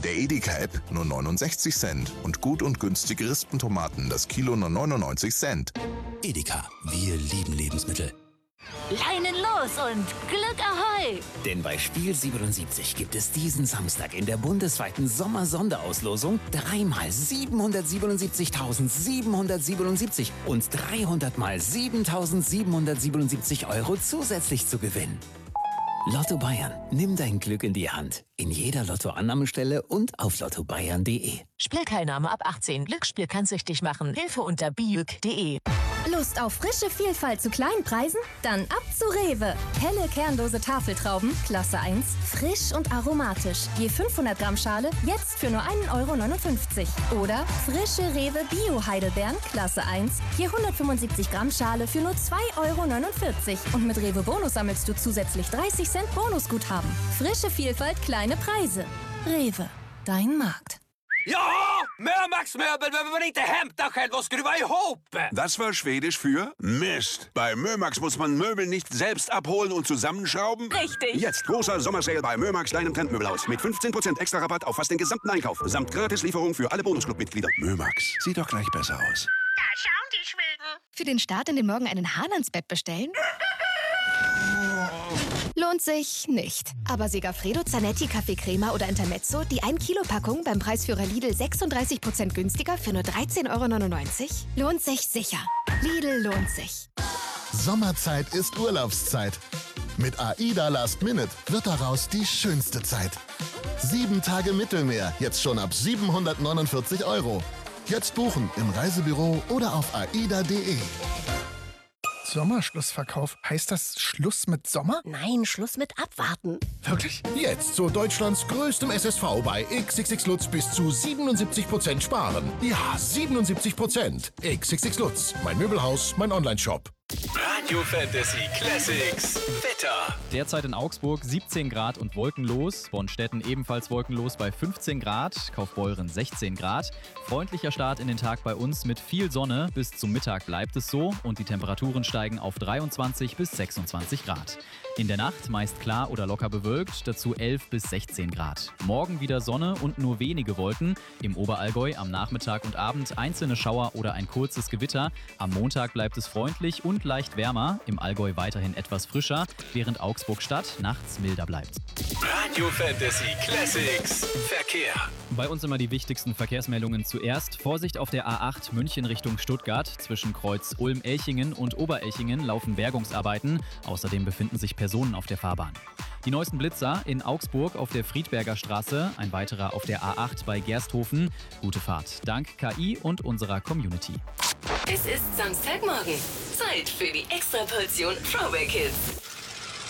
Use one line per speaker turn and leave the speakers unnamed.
Mit der Edeka-App nur 69 Cent und gut und günstige Rispentomaten das Kilo nur 99 Cent.
Edeka, wir lieben Lebensmittel.
Leinen los und Glück Ahoi!
Denn bei Spiel 77 gibt es diesen Samstag in der bundesweiten Sommersonderauslosung 3 mal 777.777 und 300 mal 7.777 € zusätzlich zu gewinnen. Lotto Bayern, nimm dein Glück in die Hand. In jeder Lottoannahmestelle und auf lottobayern.de.
Spielteilnahme ab 18. Glücksspiel kann süchtig machen. Hilfe unter biüg.de.
Lust auf frische Vielfalt zu kleinen Preisen? Dann ab zu Rewe. Helle kernlose Tafeltrauben, Klasse 1, frisch und aromatisch. Je 500 Gramm Schale, jetzt für nur 1,59 € Oder frische Rewe Bio-Heidelbeeren, Klasse 1, je 175 Gramm Schale für nur 2,49 € Und mit Rewe Bonus sammelst du zusätzlich 30 Cent Bonusguthaben. Frische Vielfalt, kleine Preise. Rewe, dein Markt.
Ja, Mömax-Möbel behöver man inte hämta själv och skruva ihop.
Das war Schwedisch für Mist. Bei Mömax muss man Möbel nicht selbst abholen und zusammenschrauben.
Richtig.
Jetzt großer Sommersale bei Mömax, deinem Trendmöbelhaus. Mit 15% extra Rabatt auf fast den gesamten Einkauf. Samt Gratislieferung für alle Bonusclub-Mitglieder. Mömax, sieht doch gleich besser aus.
Da schauen die Schweden.
Für den Start in den Morgen einen Hahn ans Bett bestellen? Lohnt sich nicht. Aber Segafredo, Zanetti, Kaffee Crema oder Intermezzo, die 1-Kilo-Packung beim Preisführer Lidl 36% günstiger für nur 13,99 € lohnt sich sicher. Lidl lohnt sich.
Sommerzeit ist Urlaubszeit. Mit AIDA Last Minute wird daraus die schönste Zeit. 7 Tage Mittelmeer, jetzt schon ab 749 €. Jetzt buchen im Reisebüro oder auf aida.de.
Sommerschlussverkauf. Heißt das Schluss mit Sommer?
Nein, Schluss mit Abwarten.
Wirklich?
Jetzt zu Deutschlands größtem SSV bei XXX Lutz bis zu 77% sparen. Ja, 77%. XXX Lutz, mein Möbelhaus, mein Onlineshop.
Radio Fantasy Classics. Wetter.
Derzeit in Augsburg 17 Grad und wolkenlos. Bonstetten ebenfalls wolkenlos bei 15 Grad. Kaufbeuren 16 Grad. Freundlicher Start in den Tag bei uns mit viel Sonne. Bis zum Mittag bleibt es so und die Temperaturen steigen auf 23 bis 26 Grad. In der Nacht meist klar oder locker bewölkt, dazu 11 bis 16 Grad. Morgen wieder Sonne und nur wenige Wolken. Im Oberallgäu am Nachmittag und Abend einzelne Schauer oder ein kurzes Gewitter. Am Montag bleibt es freundlich und leicht wärmer. Im Allgäu weiterhin etwas frischer, während Augsburg-Stadt nachts milder bleibt.
Radio Fantasy Classics. Verkehr.
Bei uns immer die wichtigsten Verkehrsmeldungen zuerst. Vorsicht auf der A8 München Richtung Stuttgart. Zwischen Kreuz Ulm-Elchingen und Oberelchingen laufen Bergungsarbeiten. Außerdem befinden sich Personen auf der Fahrbahn. Die neuesten Blitzer in Augsburg auf der Friedberger Straße, ein weiterer auf der A8 bei Gersthofen. Gute Fahrt, dank KI und unserer Community.
Es ist Samstagmorgen. Zeit für die Extraportion Throwback Hits.